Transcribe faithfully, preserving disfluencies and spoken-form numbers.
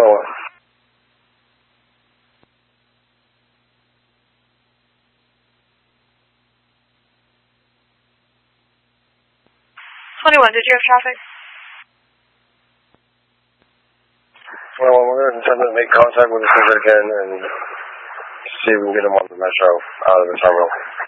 Well, twenty-one, did you have traffic? well, we're going to attempt to make contact with the subject again and see if we can get him on the metro out of the terminal.